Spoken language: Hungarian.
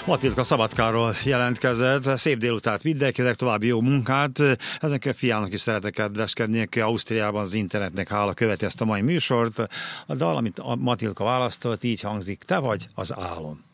Matilka Szabadkáról jelentkezett. Szép délutát mindenkinek, további jó munkát. Ezen a fiának is szeretek kedveskedni, aki Ausztriában az internetnek hála követi ezt a mai műsort. A dal, amit a Matilka választott, így hangzik: Te vagy az álom.